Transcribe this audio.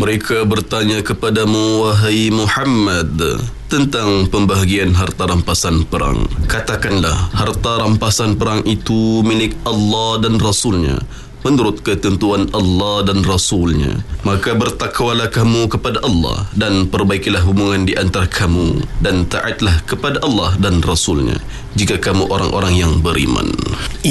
Mereka bertanya kepadamu, wahai Muhammad, tentang pembahagian harta rampasan perang. Katakanlah, harta rampasan perang itu milik Allah dan Rasulnya menurut ketentuan Allah dan Rasulnya. Maka bertakwalah kamu kepada Allah dan perbaikilah hubungan di antara kamu, dan taatlah kepada Allah dan Rasulnya jika kamu orang-orang yang beriman.